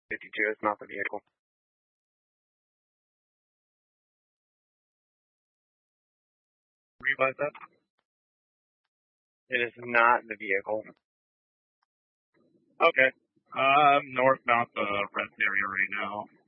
52 is not the vehicle. Revise that. It is not the vehicle. Okay. Northbound the rest area right now.